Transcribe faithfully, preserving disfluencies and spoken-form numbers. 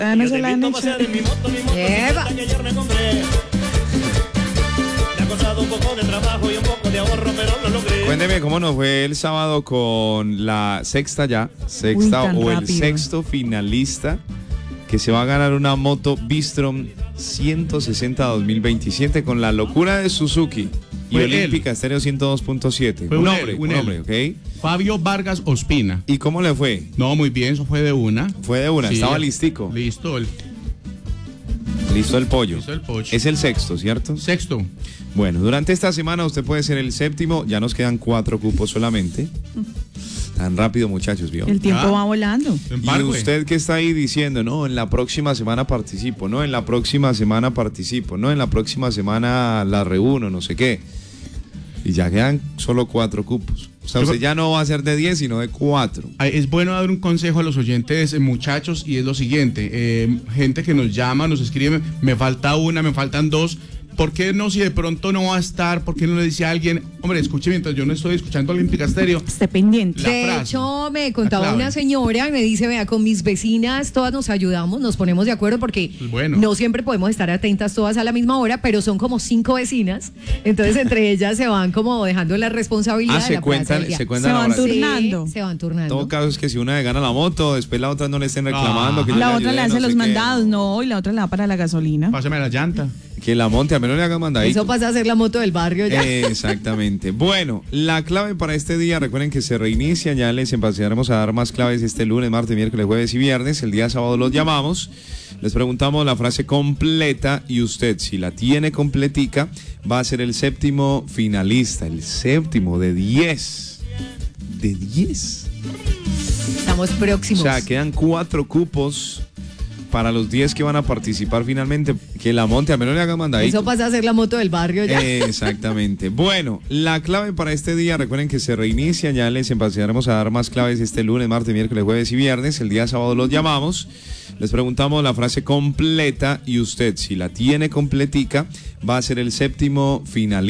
Ah, no se la han hecho. Eva. Un poco de trabajo y un poco de ahorro, pero lo logré. Cuénteme cómo nos fue el sábado con la sexta ya, sexta Uy, o el rápido. sexto finalista que se va a ganar una moto Bistrom ciento sesenta dos mil veintisiete con la locura de Suzuki y Fue Olímpica Estéreo ciento dos punto siete. Fue Un un hombre, él, un un él. hombre, ¿ok? Fabio Vargas Ospina. ¿Y cómo le fue? No, muy bien, eso fue de una. Fue de una, Sí. estaba listico. Listo, el, Listo el pollo. listo el pocho. Es el sexto, ¿cierto? Sexto. Bueno, durante esta semana usted puede ser el séptimo, ya nos quedan cuatro cupos solamente. Tan rápido, muchachos, ¿vio? El tiempo Ah. va volando. Y Embargo, usted que está ahí diciendo, no, en la próxima semana participo, no, en la próxima semana participo, no, en la próxima semana la reúno, no sé qué. Y ya quedan solo cuatro cupos. O sea, Yo- usted ya no va a ser de diez, sino de cuatro. Ay, es bueno dar un consejo a los oyentes, eh, muchachos, y es lo siguiente. eh, gente que nos llama, nos escribe, me falta una, me faltan dos. ¿Por qué no, si de pronto no va a estar? ¿Por qué no le dice a alguien, hombre, escuche mientras yo no estoy escuchando Olímpica Estéreo? Esté pendiente. La De frase, hecho, me la contaba clave. una señora y me dice, vea, con mis vecinas todas nos ayudamos, nos ponemos de acuerdo porque Pues bueno. no siempre podemos estar atentas todas a la misma hora, pero son como cinco vecinas, entonces entre ellas se van como dejando la responsabilidad Ah, de se la cuentan, frase del día. se cuentan Se van ahora. tur- Sí, turnando. se van En turnando. todo caso es que si una le gana la moto, después la otra no le estén reclamando. Ah. que yo La le otra ayudé, le hace no los sé qué. mandados, no, y la otra le da para la gasolina. Pásame la llanta. Que la monte, a menos le haga mandadito. Eso pasa a ser la moto del barrio ya. Exactamente. Bueno, la clave para este día, recuerden que se reinicia, ya les empezaremos a dar más claves este lunes, martes, miércoles, jueves y viernes. El día sábado los llamamos, les preguntamos la frase completa y usted, si la tiene completica, va a ser el séptimo finalista, el séptimo de diez. De diez. Estamos O próximos. sea, quedan cuatro cupos para los diez que van a participar finalmente. Que la monte, a menos le haga mandadito. Eso pasa a ser la moto del barrio ya. Exactamente. Bueno, la clave para este día, recuerden que se reinicia, ya les empezaremos a dar más claves este lunes, martes, miércoles, jueves y viernes. El día sábado los llamamos, les preguntamos la frase completa y usted, si la tiene completica, va a ser el séptimo finalista.